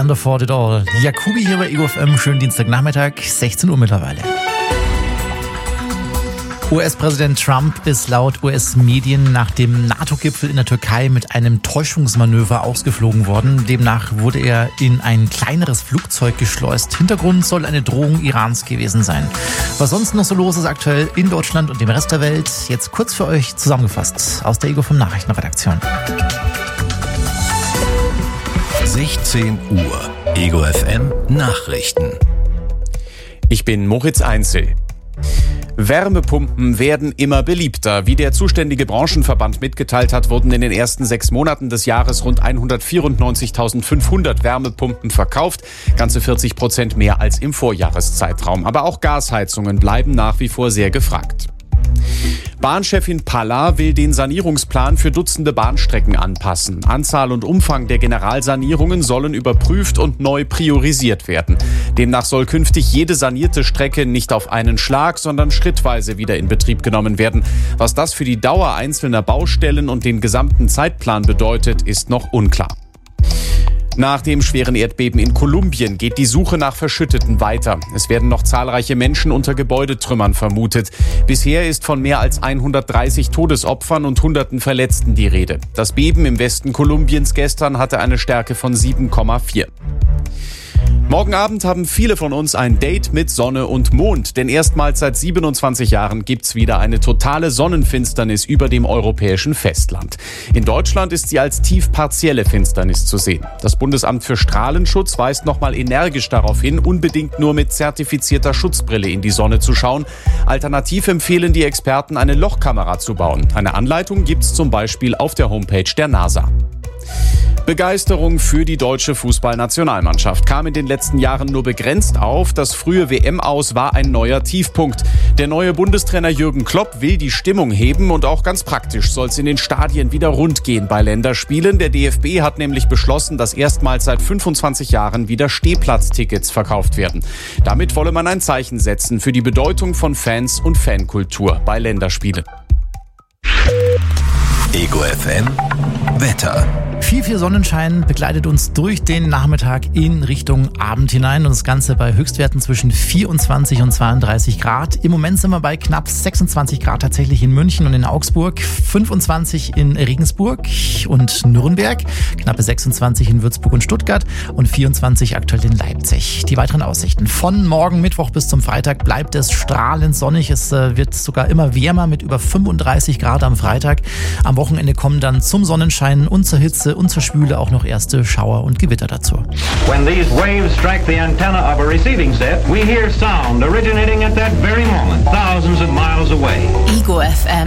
Can't Afford It All. Jacobi hier bei Ego FM. Schönen Dienstagnachmittag, 16 Uhr mittlerweile. US-Präsident Trump ist laut US-Medien nach dem NATO-Gipfel in der Türkei mit einem Täuschungsmanöver ausgeflogen worden. Demnach wurde er in ein kleineres Flugzeug geschleust. Hintergrund soll eine Drohung Irans gewesen sein. Was sonst noch so los ist aktuell in Deutschland und dem Rest der Welt, jetzt kurz für euch zusammengefasst aus der Ego FM Nachrichtenredaktion. 16 Uhr. Ego FM Nachrichten. Ich bin Moritz Einzel. Wärmepumpen werden immer beliebter. Wie der zuständige Branchenverband mitgeteilt hat, wurden in den ersten 6 Monaten des Jahres rund 194.500 Wärmepumpen verkauft. Ganze 40% mehr als im Vorjahreszeitraum. Aber auch Gasheizungen bleiben nach wie vor sehr gefragt. Bahnchefin Palla will den Sanierungsplan für Dutzende Bahnstrecken anpassen. Anzahl und Umfang der Generalsanierungen sollen überprüft und neu priorisiert werden. Demnach soll künftig jede sanierte Strecke nicht auf einen Schlag, sondern schrittweise wieder in Betrieb genommen werden. Was das für die Dauer einzelner Baustellen und den gesamten Zeitplan bedeutet, ist noch unklar. Nach dem schweren Erdbeben in Kolumbien geht die Suche nach Verschütteten weiter. Es werden noch zahlreiche Menschen unter Gebäudetrümmern vermutet. Bisher ist von mehr als 130 Todesopfern und Hunderten Verletzten die Rede. Das Beben im Westen Kolumbiens gestern hatte eine Stärke von 7,4. Morgen Abend haben viele von uns ein Date mit Sonne und Mond, denn erstmals seit 27 Jahren gibt's wieder eine totale Sonnenfinsternis über dem europäischen Festland. In Deutschland ist sie als tiefpartielle Finsternis zu sehen. Das Bundesamt für Strahlenschutz weist nochmal energisch darauf hin, unbedingt nur mit zertifizierter Schutzbrille in die Sonne zu schauen. Alternativ empfehlen die Experten, eine Lochkamera zu bauen. Eine Anleitung gibt's zum Beispiel auf der Homepage der NASA. Begeisterung für die deutsche Fußballnationalmannschaft kam in den letzten Jahren nur begrenzt auf. Das frühe WM-Aus war ein neuer Tiefpunkt. Der neue Bundestrainer Jürgen Klopp will die Stimmung heben und auch ganz praktisch soll es in den Stadien wieder rund gehen bei Länderspielen. Der DFB hat nämlich beschlossen, dass erstmals seit 25 Jahren wieder Stehplatztickets verkauft werden. Damit wolle man ein Zeichen setzen für die Bedeutung von Fans und Fankultur bei Länderspielen. Ego FM Wetter. Viel Sonnenschein begleitet uns durch den Nachmittag in Richtung Abend hinein und das Ganze bei Höchstwerten zwischen 24 und 32 Grad. Im Moment sind wir bei knapp 26 Grad tatsächlich in München und in Augsburg, 25 in Regensburg und Nürnberg, knappe 26 in Würzburg und Stuttgart und 24 aktuell in Leipzig. Die weiteren Aussichten: von morgen Mittwoch bis zum Freitag bleibt es strahlend sonnig. Es wird sogar immer wärmer mit über 35 Grad am Freitag. Am Wochenende kommen dann zum Sonnenschein und zur Hitze und zur Schwüle auch noch erste Schauer und Gewitter dazu. When these waves strike the antenna of a receiving set, we hear sound originating at that very moment, thousands of miles away. Ego FM.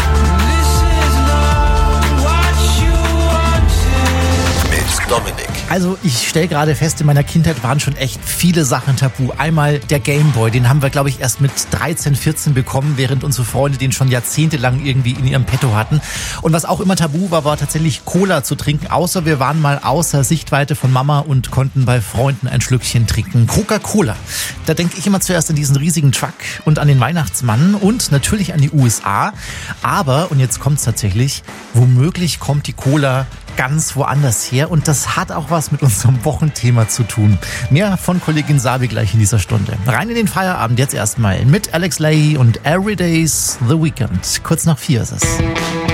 Mit Dominik. Also ich stelle gerade fest, in meiner Kindheit waren schon echt viele Sachen tabu. Einmal der Gameboy, den haben wir, glaube ich, erst mit 13, 14 bekommen, während unsere Freunde den schon jahrzehntelang irgendwie in ihrem Petto hatten. Und was auch immer tabu war, war tatsächlich Cola zu trinken, außer wir waren mal außer Sichtweite von Mama und konnten bei Freunden ein Schlückchen trinken. Coca-Cola. Da denke ich immer zuerst an diesen riesigen Truck und an den Weihnachtsmann und natürlich an die USA. Aber, und jetzt kommt's tatsächlich, womöglich kommt die Cola ganz woanders her und das hat auch was mit unserem Wochenthema zu tun. Mehr von Kollegin Sabi gleich in dieser Stunde. Rein in den Feierabend jetzt erstmal mit Alex Leahy und Everyday's The Weekend. Kurz nach 4 ist es.